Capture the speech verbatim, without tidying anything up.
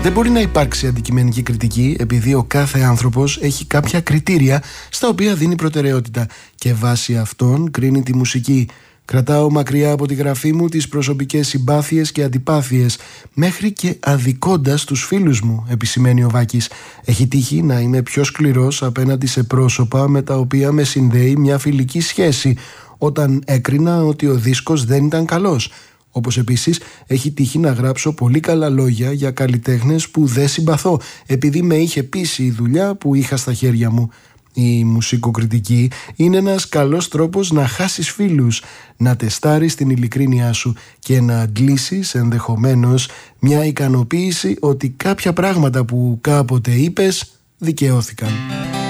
Δεν μπορεί να υπάρξει αντικειμενική κριτική, επειδή ο κάθε άνθρωπος έχει κάποια κριτήρια στα οποία δίνει προτεραιότητα και βάσει αυτών κρίνει τη μουσική. Κρατάω μακριά από τη γραφή μου τις προσωπικές συμπάθειες και αντιπάθειες, μέχρι και αδικώντας τους φίλους μου, επισημαίνει ο Βάκης. Έχει τύχει να είμαι πιο σκληρός απέναντι σε πρόσωπα με τα οποία με συνδέει μια φιλική σχέση, όταν έκρινα ότι ο δίσκος δεν ήταν καλός. Όπως επίσης έχει τύχει να γράψω πολύ καλά λόγια για καλλιτέχνες που δεν συμπαθώ, επειδή με είχε πείσει η δουλειά που είχα στα χέρια μου. Η μουσικοκριτική είναι ένας καλός τρόπος να χάσεις φίλους, να τεστάρεις την ειλικρίνειά σου και να αντλήσεις ενδεχομένως μια ικανοποίηση ότι κάποια πράγματα που κάποτε είπες δικαιώθηκαν.